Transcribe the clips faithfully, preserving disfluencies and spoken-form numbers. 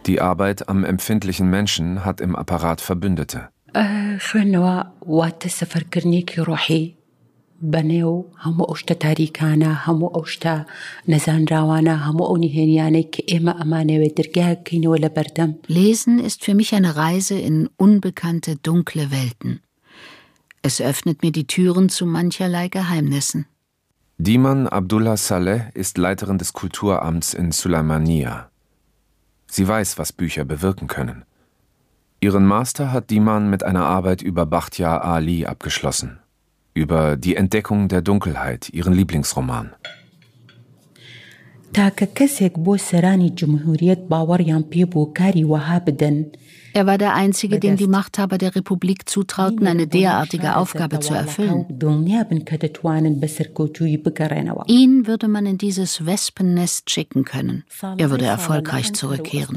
Die Arbeit am empfindlichen Menschen hat im Apparat Verbündete. Lesen ist für mich eine Reise in unbekannte, dunkle Welten. Es öffnet mir die Türen zu mancherlei Geheimnissen. Diman Abdullah Saleh ist Leiterin des Kulturamts in Sulaymaniyah. Sie weiß, was Bücher bewirken können. Ihren Master hat Diman mit einer Arbeit über Bakhtiar Ali abgeschlossen. Über die Entdeckung der Dunkelheit, ihren Lieblingsroman. Er war der Einzige, dem die Machthaber der Republik zutrauten, eine derartige Aufgabe zu erfüllen. Ihn würde man in dieses Wespennest schicken können. Er würde erfolgreich zurückkehren.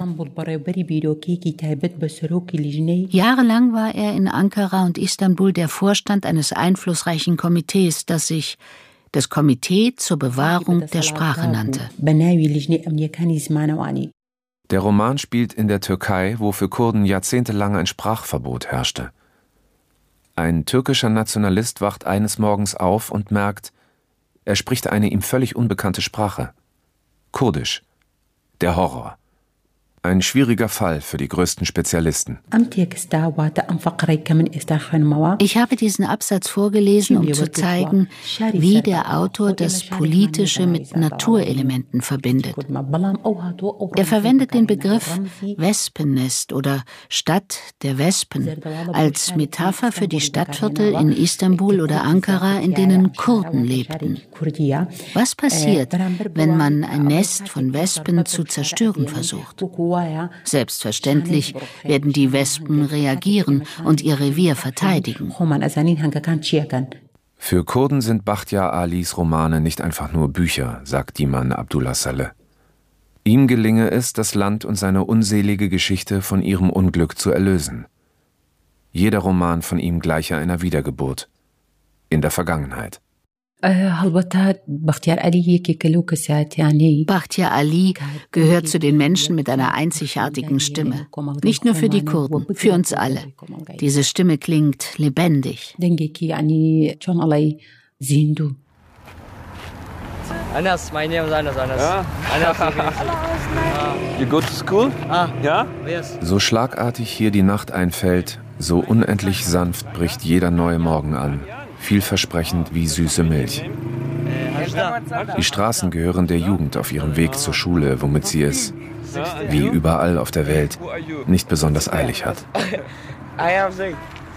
Jahrelang war er in Ankara und Istanbul der Vorstand eines einflussreichen Komitees, das sich das Komitee zur Bewahrung der Sprache nannte. Der Roman spielt in der Türkei, wo für Kurden jahrzehntelang ein Sprachverbot herrschte. Ein türkischer Nationalist wacht eines Morgens auf und merkt, er spricht eine ihm völlig unbekannte Sprache. Kurdisch. Der Horror. Ein schwieriger Fall für die größten Spezialisten. Ich habe diesen Absatz vorgelesen, um zu zeigen, wie der Autor das Politische mit Naturelementen verbindet. Er verwendet den Begriff Wespennest oder Stadt der Wespen als Metapher für die Stadtviertel in Istanbul oder Ankara, in denen Kurden lebten. Was passiert, wenn man ein Nest von Wespen zu zerstören versucht? Selbstverständlich werden die Wespen reagieren und ihr Revier verteidigen. Für Kurden sind Bakhtiar Alis Romane nicht einfach nur Bücher, sagt Diman Abdullah Saleh. Ihm gelinge es, das Land und seine unselige Geschichte von ihrem Unglück zu erlösen. Jeder Roman von ihm gleiche einer Wiedergeburt. In der Vergangenheit. Bakhtiar Ali gehört zu den Menschen mit einer einzigartigen Stimme. Nicht nur für die Kurden, für uns alle. Diese Stimme klingt lebendig. Anas, my name is Anas. Anas. Ja? Anas. You go to school? Ah. Ja? Yes. So schlagartig hier die Nacht einfällt, so unendlich sanft bricht jeder neue Morgen an. Vielversprechend wie süße Milch. Die Straßen gehören der Jugend auf ihrem Weg zur Schule, womit sie es, wie überall auf der Welt, nicht besonders eilig hat. I am sick.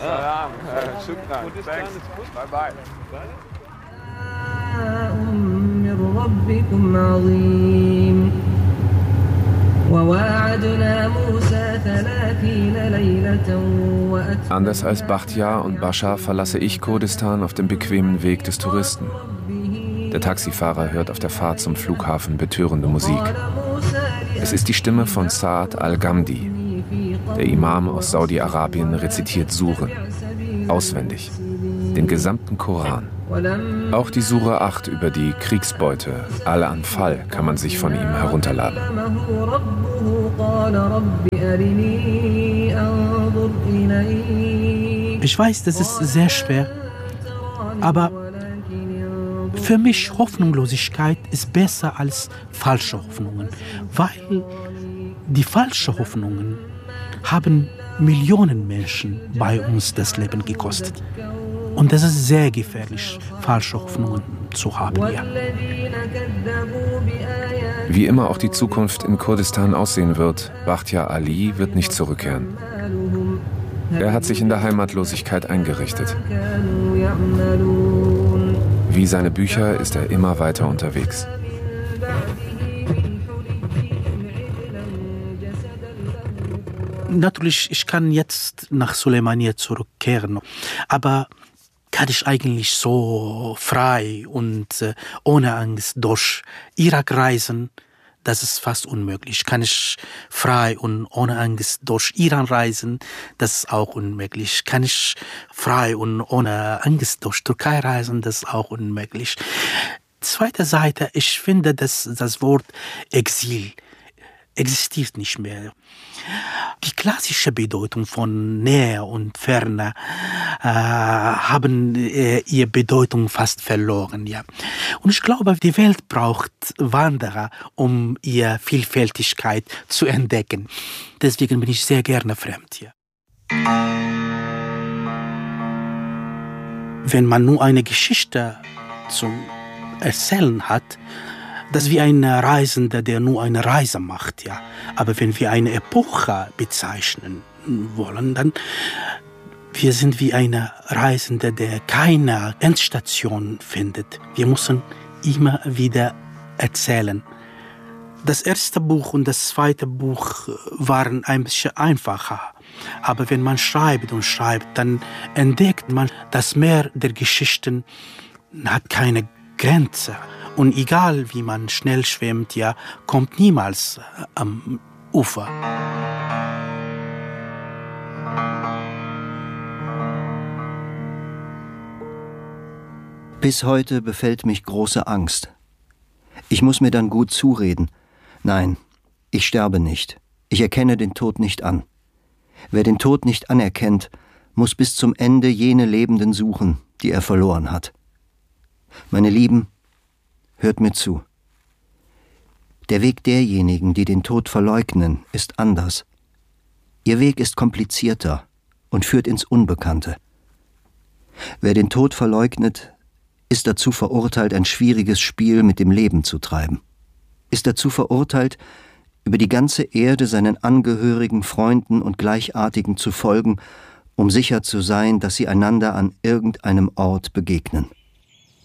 Anders als Bakhtiar und Bashar verlasse ich Kurdistan auf dem bequemen Weg des Touristen. Der Taxifahrer hört auf der Fahrt zum Flughafen betörende Musik. Es ist die Stimme von Saad al-Ghamdi. Der Imam aus Saudi-Arabien rezitiert Suren. Auswendig. Den gesamten Koran. Auch die Sure acht über die Kriegsbeute, Al-Anfal, kann man sich von ihm herunterladen. Ich weiß, das ist sehr schwer, aber für mich Hoffnungslosigkeit ist besser als falsche Hoffnungen, weil die falschen Hoffnungen haben Millionen Menschen bei uns das Leben gekostet. Und das ist sehr gefährlich, falsche Hoffnungen zu haben. Ja. Wie immer auch die Zukunft in Kurdistan aussehen wird, Bakhtiar Ali wird nicht zurückkehren. Er hat sich in der Heimatlosigkeit eingerichtet. Wie seine Bücher ist er immer weiter unterwegs. Natürlich, ich kann jetzt nach Sulaymaniyah zurückkehren, aber kann ich eigentlich so frei und äh, ohne Angst durch Irak reisen? Das ist fast unmöglich. Kann ich frei und ohne Angst durch Iran reisen? Das ist auch unmöglich. Kann ich frei und ohne Angst durch Türkei reisen? Das ist auch unmöglich. Zweite Seite, ich finde, dass das Wort Exil existiert nicht mehr. Die klassische Bedeutung von Nähe und Ferne äh, haben äh, ihre Bedeutung fast verloren. Ja. Und ich glaube, die Welt braucht Wanderer, um ihre Vielfältigkeit zu entdecken. Deswegen bin ich sehr gerne fremd hier. Wenn man nur eine Geschichte zum Erzählen hat, das ist wie ein Reisender, der nur eine Reise macht, ja. Aber wenn wir eine Epoche bezeichnen wollen, dann wir sind wie eine Reisende, der keine Endstation findet. Wir müssen immer wieder erzählen. Das erste Buch und das zweite Buch waren ein bisschen einfacher. Aber wenn man schreibt und schreibt, dann entdeckt man, das Meer der Geschichten hat keine Grenze. Und egal wie man schnell schwimmt, ja, kommt niemals am Ufer. Bis heute befällt mich große Angst. Ich muss mir dann gut zureden. Nein, ich sterbe nicht. Ich erkenne den Tod nicht an. Wer den Tod nicht anerkennt, muss bis zum Ende jene Lebenden suchen, die er verloren hat. Meine Lieben, hört mir zu. Der Weg derjenigen, die den Tod verleugnen, ist anders. Ihr Weg ist komplizierter und führt ins Unbekannte. Wer den Tod verleugnet, ist dazu verurteilt, ein schwieriges Spiel mit dem Leben zu treiben. Ist dazu verurteilt, über die ganze Erde seinen Angehörigen, Freunden und Gleichartigen zu folgen, um sicher zu sein, dass sie einander an irgendeinem Ort begegnen.